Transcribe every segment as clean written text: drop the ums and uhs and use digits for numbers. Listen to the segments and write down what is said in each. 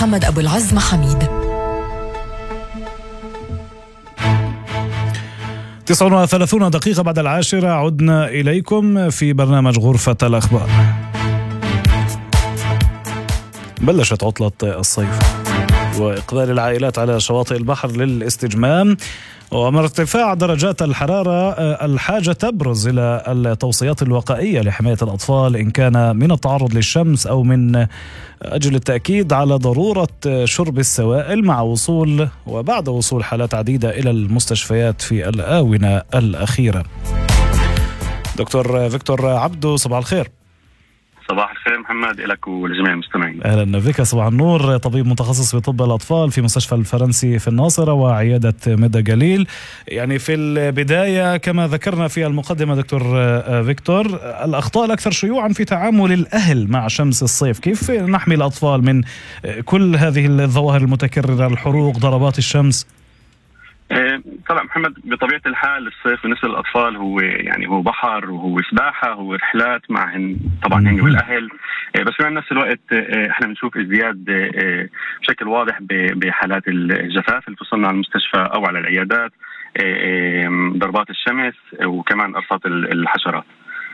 محمد أبو العزم حميد. 39 دقيقة بعد 10 عدنا إليكم في برنامج غرفة الأخبار. بلشت عطلة الصيف وإقبال العائلات على شواطئ البحر للاستجمام، ومع ارتفاع درجات الحرارة الحاجة تبرز إلى التوصيات الوقائية لحماية الأطفال إن كان من التعرض للشمس أو من أجل التأكيد على ضرورة شرب السوائل مع وصول وبعد وصول حالات عديدة إلى المستشفيات في الآونة الأخيرة. دكتور فيكتور عبدو، صباح الخير. صباح الخير محمد، لك ولجميع المستمعين. أهلا بك. صباح النور. طبيب متخصص في طب الأطفال في مستشفى الفرنسي في الناصرة وعيادة مدى جليل. يعني في البداية كما ذكرنا في المقدمة دكتور فيكتور، الأخطاء الأكثر شيوعا في تعامل الأهل مع شمس الصيف، كيف نحمي الأطفال من كل هذه الظواهر المتكررة، الحروق، ضربات الشمس؟ طبعا محمد، بطبيعة الحال الصيف بالنسبة للأطفال هو بحر وهو سباحة، هو رحلات معهن طبعا هن والأهل. بس في نفس الوقت احنا بنشوف ازدياد بشكل واضح بحالات الجفاف اللي توصلنا على المستشفى أو على العيادات، ضربات الشمس وكمان قرصات الحشرات.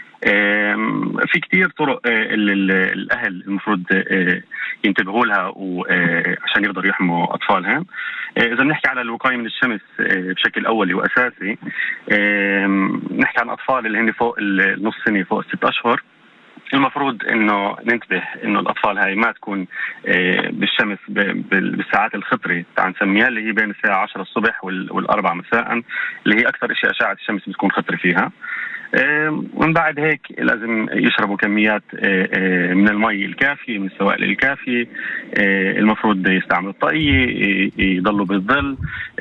في كتير طرق الأهل المفروض ينتبهوا لها عشان يقدروا يحموا أطفالهم. إذا بنحكي على الوقاية من الشمس بشكل أولي وأساسي، نحكي عن أطفال اللي هن فوق النص سنة، فوق 6 أشهر. المفروض إنه ننتبه إنه الأطفال هاي ما تكون بالشمس بالساعات الخطرة تعال نسميها، اللي هي بين الساعة 10 الصبح والأربع مساء، اللي هي أكثر إشي أشعة الشمس بتكون خطرة فيها. ومن بعد هيك لازم يشربوا كميات من المي الكافية، من السوائل الكافية. المفروض يستعملوا الطاقية، يضلوا بالظل.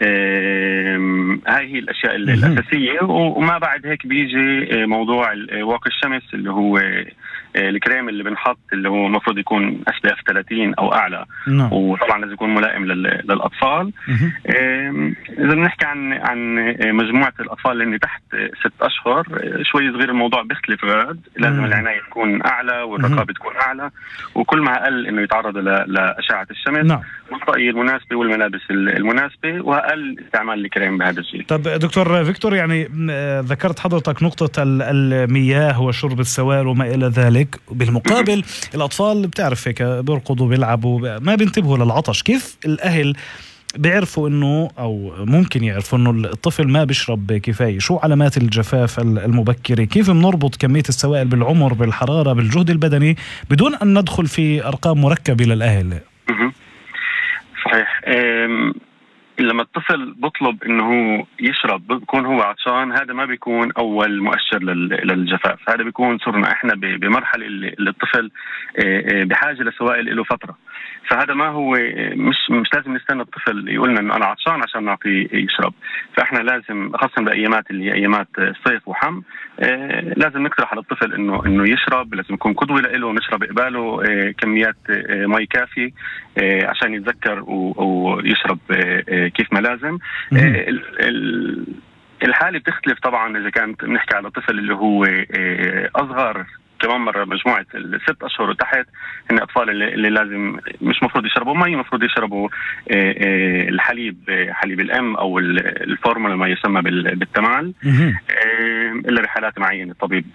هاي هي الأشياء الأساسية. وما بعد هيك بيجي موضوع واقي الشمس اللي هو الكريم اللي بنحط، اللي هو المفروض يكون SPF 30 أو أعلى. وطبعا لازم يكون ملائم للأطفال. إذا بنحكي عن مجموعة الأطفال اللي تحت 6 أشهر، شوي صغير الموضوع بيختلف غاد. لازم العناية تكون أعلى والرقابة تكون أعلى، وكل ما أقل إنه يتعرض لأشعة الشمس، والطاقية المناسبة والملابس المناسبة، وأقل استعمال الكريم بهذا الشيء. طب دكتور فيكتور، يعني ذكرت حضرتك نقطة المياه وشرب السوائل وما إلى ذلك. بالمقابل الأطفال بتعرف هيك بيرقضوا بيلعبوا ما بينتبهوا للعطش. كيف الأهل بيعرفوا إنه أو ممكن يعرفوا إنه الطفل ما بيشرب كفاية؟ شو علامات الجفاف المبكرة؟ كيف بنربط كمية السوائل بالعمر، بالحرارة، بالجهد البدني، بدون أن ندخل في أرقام مركبة للأهل؟ صحيح. لما الطفل بطلب انه يشرب بيكون هو عطشان، هذا ما بيكون اول مؤشر للجفاف. هذا بيكون صرنا احنا بمرحله اللي الطفل بحاجه لسوائل له فتره. فهذا ما هو مش لازم نستنى الطفل يقولنا انه انا عطشان عشان نعطيه يشرب. فاحنا لازم خاصه بايامات اللي هي ايامات صيف وحم، لازم نقترح على الطفل انه يشرب. لازم يكون قدوه له، نشرب قباله كميات مي كافيه عشان يتذكر ويشرب كيف ما لازم. الحالة بتختلف طبعا إذا كانت بنحكي على طفل اللي هو أصغر. كمان مرة مجموعة 6 أشهر وتحت هن أطفال اللي لازم مش مفروض يشربوا مي، مفروض يشربوا الحليب، حليب الأم أو الفورمولا ما يسمى بالتمال، إلا بحالات معينة الطبيب